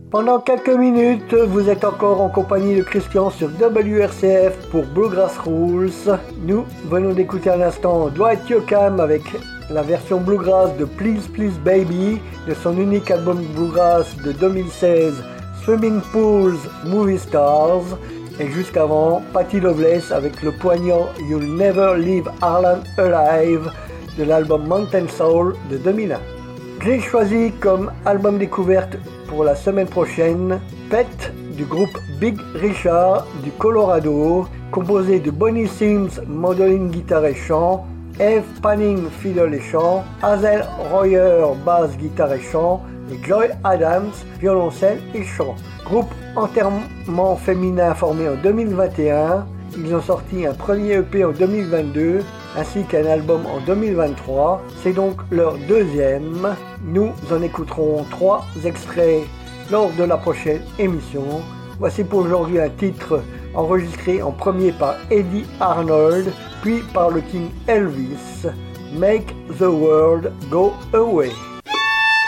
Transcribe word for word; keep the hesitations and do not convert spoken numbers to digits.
Pendant quelques minutes, vous êtes encore en compagnie de Christian sur W R C F pour Bluegrass Rules. Nous venons d'écouter à l'instant Dwight Yoakam avec la version Bluegrass de Please Please Baby de son unique album Bluegrass de deux mille seize, Swimming Pools Movie Stars. Et jusqu'avant, Patty Loveless avec le poignant You'll Never Leave Harlan Alive de l'album Mountain Soul de deux mille un. J'ai choisi comme album découverte pour la semaine prochaine Pet du groupe Big Richard du Colorado, composé de Bonnie Sims, mandoline, guitare et chant, Eve Panning, fiddle et chant, Hazel Royer, basse, guitare et chant, et Joy Adams, violoncelle et chant. Groupe entièrement féminin formé en deux mille vingt et un, ils ont sorti un premier E P en deux mille vingt-deux, ainsi qu'un album en deux mille vingt-trois. C'est donc leur deuxième. Nous en écouterons trois extraits lors de la prochaine émission. Voici pour aujourd'hui un titre enregistré en premier par Eddie Arnold, puis par le King Elvis, Make the World Go Away.